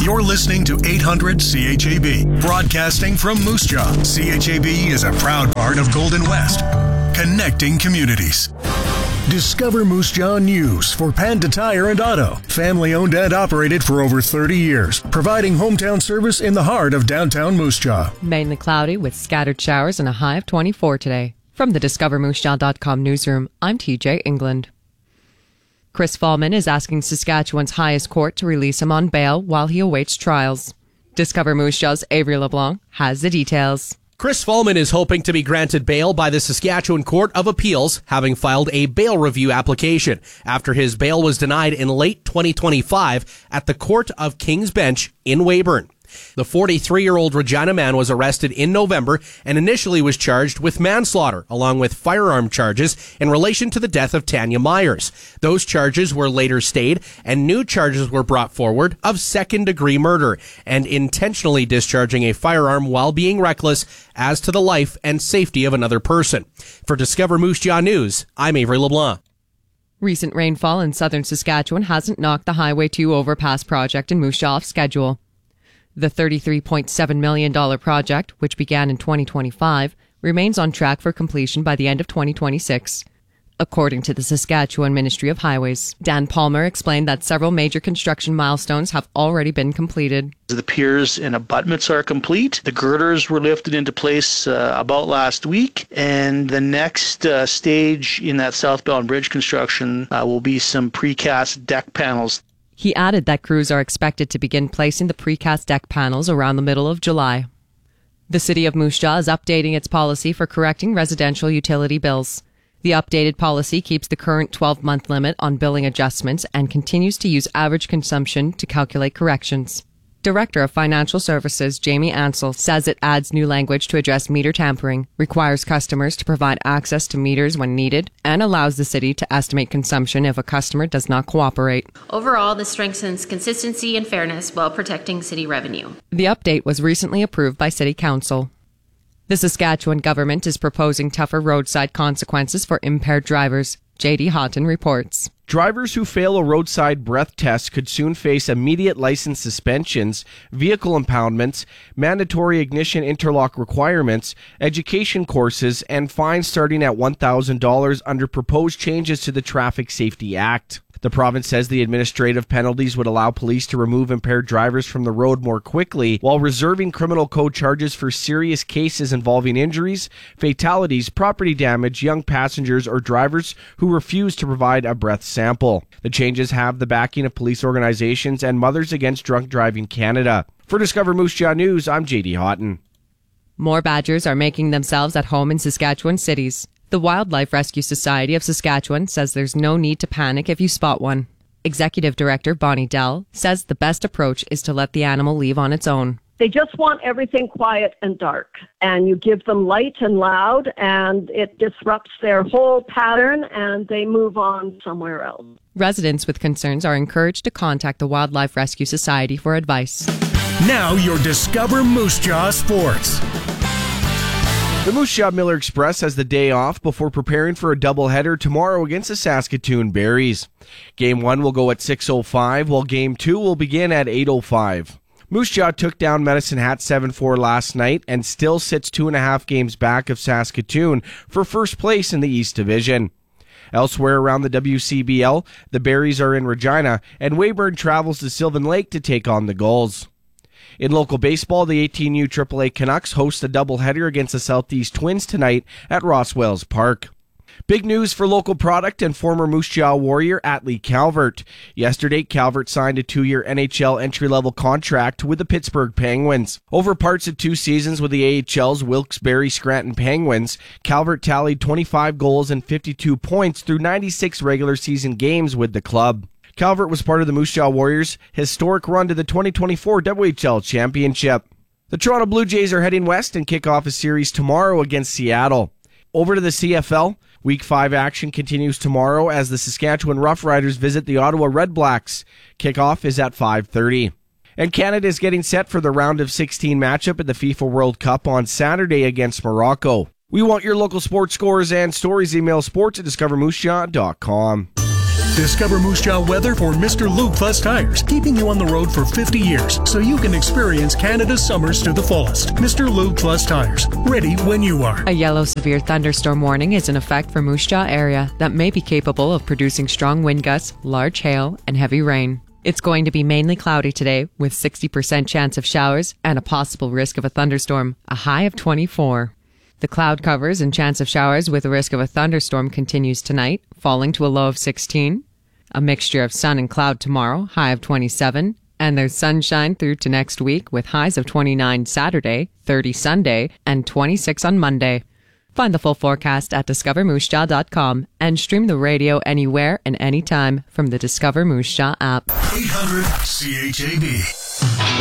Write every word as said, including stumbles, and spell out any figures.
You're listening to eight hundred C H A B, broadcasting from Moose Jaw. C H A B is a proud part of Golden West, connecting communities. Discover Moose Jaw News for Panda Tire and Auto. Family owned and operated for over thirty years, providing hometown service in the heart of downtown Moose Jaw. Mainly cloudy with scattered showers and a high of twenty-four today. From the discover moose jaw dot com newsroom, I'm T J England. Chris Fallman is asking Saskatchewan's highest court to release him on bail while he awaits trials. Discover Moose Jaw's Avery LeBlanc has the details. Chris Fallman is hoping to be granted bail by the Saskatchewan Court of Appeals, having filed a bail review application after his bail was denied in late twenty twenty-five at the Court of King's Bench in Weyburn. The forty-three-year-old Regina man was arrested in November and initially was charged with manslaughter, along with firearm charges in relation to the death of Tanya Myers. Those charges were later stayed, and new charges were brought forward of second-degree murder and intentionally discharging a firearm while being reckless as to the life and safety of another person. For Discover Moose Jaw News, I'm Avery LeBlanc. Recent rainfall in southern Saskatchewan hasn't knocked the Highway two overpass project in Moose Jaw off schedule. The thirty-three point seven million dollars project, which began in twenty twenty-five, remains on track for completion by the end of twenty twenty-six. According to the Saskatchewan Ministry of Highways, Dan Palmer explained that several major construction milestones have already been completed. The piers and abutments are complete. The girders were lifted into place uh, about last week, and the next uh, stage in that southbound bridge construction uh, will be some precast deck panels. He added that crews are expected to begin placing the precast deck panels around the middle of July. The City of Moose Jaw is updating its policy for correcting residential utility bills. The updated policy keeps the current twelve-month limit on billing adjustments and continues to use average consumption to calculate corrections. Director of Financial Services Jamie Ansell says it adds new language to address meter tampering, requires customers to provide access to meters when needed, and allows the city to estimate consumption if a customer does not cooperate. Overall, this strengthens consistency and fairness while protecting city revenue. The update was recently approved by City Council. The Saskatchewan government is proposing tougher roadside consequences for impaired drivers. J D Houghton reports. Drivers who fail a roadside breath test could soon face immediate license suspensions, vehicle impoundments, mandatory ignition interlock requirements, education courses, and fines starting at one thousand dollars under proposed changes to the Traffic Safety Act. The province says the administrative penalties would allow police to remove impaired drivers from the road more quickly, while reserving criminal code charges for serious cases involving injuries, fatalities, property damage, young passengers, or drivers who refuse to provide a breath sample. The changes have the backing of police organizations and Mothers Against Drunk Driving Canada. For Discover Moose Jaw News, I'm J D Houghton. More badgers are making themselves at home in Saskatchewan cities. The Wildlife Rescue Society of Saskatchewan says there's no need to panic if you spot one. Executive Director Bonnie Dell says the best approach is to let the animal leave on its own. They just want everything quiet and dark, and you give them light and loud, and it disrupts their whole pattern, and they move on somewhere else. Residents with concerns are encouraged to contact the Wildlife Rescue Society for advice. Now your Discover Moose Jaw Sports. The Moose Jaw Miller Express has the day off before preparing for a doubleheader tomorrow against the Saskatoon Berries. Game one will go at six oh five, while Game two will begin at eight oh five. Moose Jaw took down Medicine Hat seven four last night and still sits two and a half games back of Saskatoon for first place in the East Division. Elsewhere around the W C B L, the Berries are in Regina, and Weyburn travels to Sylvan Lake to take on the Gulls. In local baseball, the eighteen U triple A Canucks host a doubleheader against the Southeast Twins tonight at Rosswells Park. Big news for local product and former Moose Jaw Warrior Atlee Calvert. Yesterday, Calvert signed a two-year N H L entry-level contract with the Pittsburgh Penguins. Over parts of two seasons with the A H L's Wilkes-Barre Scranton Penguins, Calvert tallied twenty-five goals and fifty-two points through ninety-six regular season games with the club. Calvert was part of the Moose Jaw Warriors' historic run to the twenty twenty-four W H L Championship. The Toronto Blue Jays are heading west and kick off a series tomorrow against Seattle. Over to the C F L. Week five action continues tomorrow as the Saskatchewan Roughriders visit the Ottawa Redblacks. Kickoff is at five thirty. And Canada is getting set for the round of sixteen matchup at the FIFA World Cup on Saturday against Morocco. We want your local sports scores and stories. Email sports at discover moose jaw dot com. Discover Moose Jaw weather for Mister Lube Plus Tires, keeping you on the road for fifty years so you can experience Canada's summers to the fullest. Mister Lube Plus Tires, ready when you are. A yellow severe thunderstorm warning is in effect for Moose Jaw area that may be capable of producing strong wind gusts, large hail, and heavy rain. It's going to be mainly cloudy today with sixty percent chance of showers and a possible risk of a thunderstorm, a high of twenty-four. The cloud covers and chance of showers with a risk of a thunderstorm continues tonight, falling to a low of sixteen. A mixture of sun and cloud tomorrow, high of twenty-seven. And there's sunshine through to next week with highs of twenty-nine Saturday, thirty Sunday, and twenty-six on Monday. Find the full forecast at discover moose jaw dot com and stream the radio anywhere and anytime from the Discover Moose Jaw app. eight hundred C H A B.